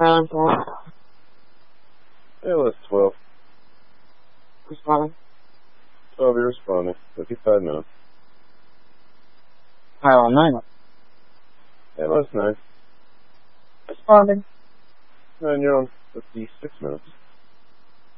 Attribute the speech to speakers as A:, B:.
A: Pylon 4.
B: Yeah, well, that's 12.
A: Responding.
B: 12, you're responding. 55 minutes.
A: Pylon 9.
B: Yeah, well, that's 9.
A: Responding.
B: And you're on 56 minutes.